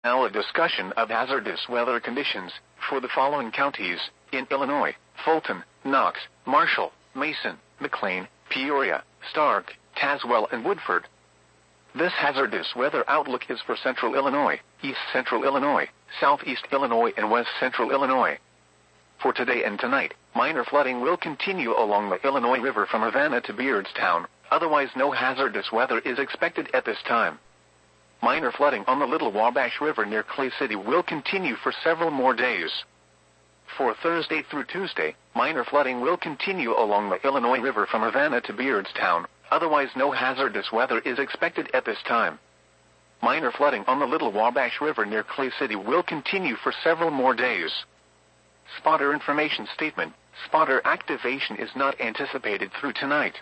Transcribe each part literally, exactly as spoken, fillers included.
Now a discussion of hazardous weather conditions for the following counties in Illinois: Fulton, Knox, Marshall, Mason, McLean, Peoria, Stark, Tazewell, and Woodford. This hazardous weather outlook is for central Illinois, east central Illinois, southeast Illinois, and west central Illinois. For today and tonight, minor flooding will continue along the Illinois River from Havana to Beardstown. Otherwise, no hazardous weather is expected at this time. Minor flooding on the Little Wabash River near Clay City will continue for several more days. For Thursday through Tuesday, minor flooding will continue along the Illinois River from Havana to Beardstown. Otherwise, no hazardous weather is expected at this time. Minor flooding on the Little Wabash River near Clay City will continue for several more days. Spotter information statement: spotter activation is not anticipated through tonight.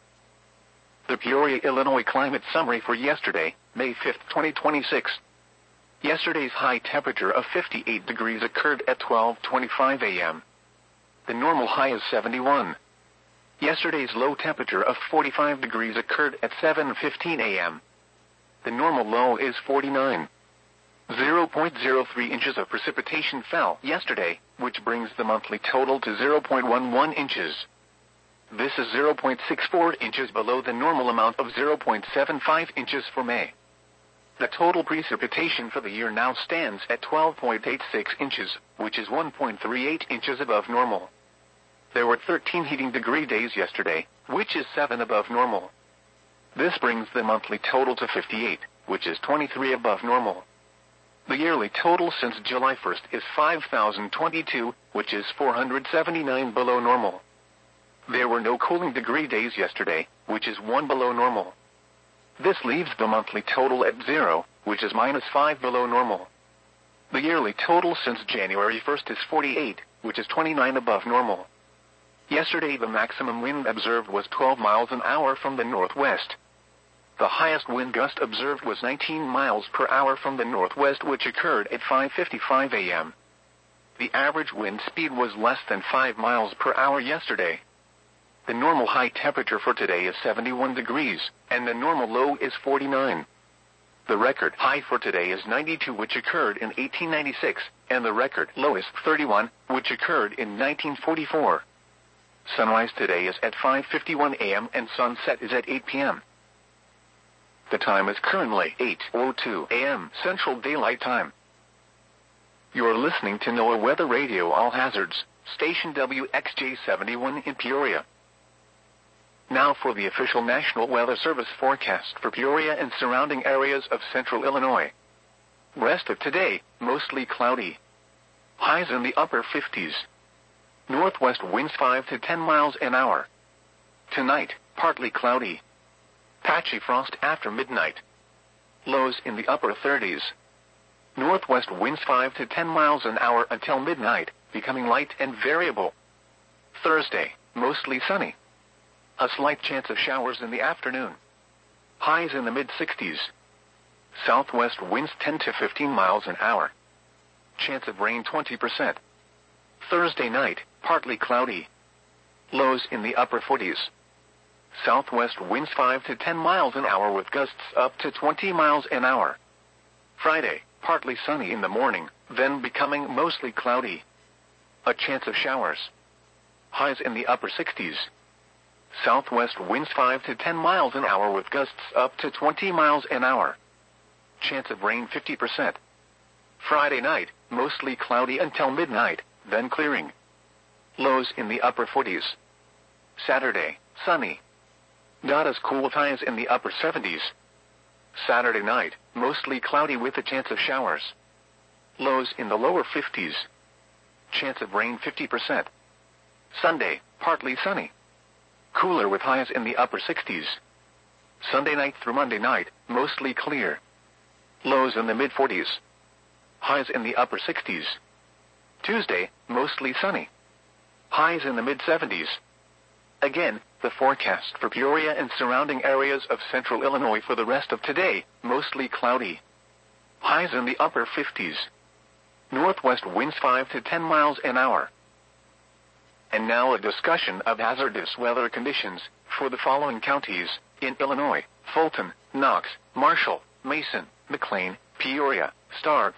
The Peoria, Illinois climate summary for yesterday, May fifth, twenty twenty-six. Yesterday's high temperature of fifty-eight degrees occurred at twelve twenty-five a m The normal high is seventy-one. Yesterday's low temperature of forty-five degrees occurred at seven fifteen a m The normal low is forty-nine. zero point zero three inches of precipitation fell yesterday, which brings the monthly total to zero point one one inches. This is zero point six four inches below the normal amount of zero point seven five inches for May. The total precipitation for the year now stands at twelve point eight six inches, which is one point three eight inches above normal. There were thirteen heating degree days yesterday, which is seven above normal. This brings the monthly total to fifty-eight, which is twenty-three above normal. The yearly total since July first is five thousand twenty-two, which is four hundred seventy-nine below normal. There were no cooling degree days yesterday, which is one below normal. This leaves the monthly total at zero, which is minus five below normal. The yearly total since January first is forty-eight, which is twenty-nine above normal. Yesterday the maximum wind observed was twelve miles an hour from the northwest. The highest wind gust observed was nineteen miles per hour from the northwest, which occurred at five fifty-five a m The average wind speed was less than five miles per hour yesterday. The normal high temperature for today is seventy-one degrees, and the normal low is forty-nine. The record high for today is ninety-two, which occurred in eighteen ninety-six, and the record low is thirty-one, which occurred in nineteen forty-four. Sunrise today is at five fifty-one a m and sunset is at eight p m The time is currently eight oh two a m Central Daylight Time. You're listening to NOAA Weather Radio All Hazards, station W X J seventy-one in Peoria. Now for the official National Weather Service forecast for Peoria and surrounding areas of central Illinois. Rest of today, mostly cloudy. Highs in the upper fifties. Northwest winds five to ten miles an hour. Tonight, partly cloudy. Patchy frost after midnight. Lows in the upper thirties. Northwest winds five to ten miles an hour until midnight, becoming light and variable. Thursday, mostly sunny. A slight chance of showers in the afternoon. Highs in the mid-sixties. Southwest winds ten to fifteen miles an hour. Chance of rain twenty percent. Thursday night, partly cloudy. Lows in the upper forties. Southwest winds five to ten miles an hour with gusts up to twenty miles an hour. Friday, partly sunny in the morning, then becoming mostly cloudy. A chance of showers. Highs in the upper sixties. Southwest winds five to ten miles an hour with gusts up to twenty miles an hour. Chance of rain fifty percent. Friday night, mostly cloudy until midnight, then clearing. Lows in the upper forties. Saturday, sunny. Not as cool, with highs in the upper seventies. Saturday night, mostly cloudy with a chance of showers. Lows in the lower fifties. Chance of rain fifty percent. Sunday, partly sunny. Cooler with highs in the upper sixties. Sunday night through Monday night, mostly clear. Lows in the mid-forties. Highs in the upper sixties. Tuesday, mostly sunny. Highs in the mid-seventies. Again, the forecast for Peoria and surrounding areas of central Illinois for the rest of today, mostly cloudy. Highs in the upper fifties. Northwest winds five to ten miles an hour. And now a discussion of hazardous weather conditions for the following counties in Illinois: Fulton, Knox, Marshall, Mason, McLean, Peoria, Stark,